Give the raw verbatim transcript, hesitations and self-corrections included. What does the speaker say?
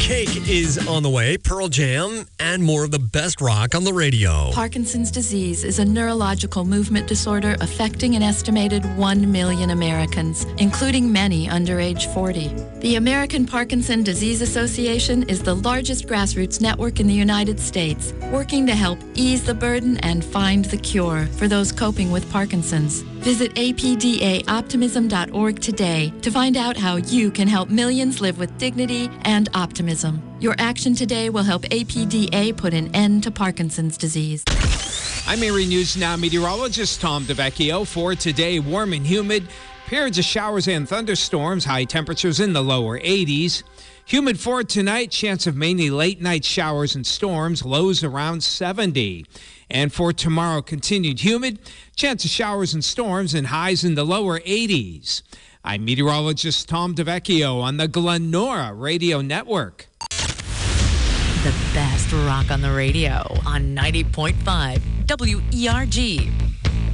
Cake is on the way, Pearl Jam, and more of the best rock on the radio. Parkinson's disease is a neurological movement disorder affecting an estimated one million Americans, including many under age forty. The American Parkinson Disease Association is the largest grassroots network in the United States, working to help ease the burden and find the cure for those coping with Parkinson's. Visit a p d a optimism dot org today to find out how you can help millions live with dignity and optimism. Your action today will help A P D A put an end to Parkinson's disease. I'm Erie News Now meteorologist Tom DeVecchio. For today, warm and humid, periods of showers and thunderstorms, high temperatures in the lower eighties. Humid for tonight, chance of mainly late night showers and storms, lows around seventy. And for tomorrow, continued humid, chance of showers and storms and highs in the lower eighties. I'm meteorologist Tom DeVecchio on the Glenora Radio Network. The best rock on the radio on ninety point five W E R G.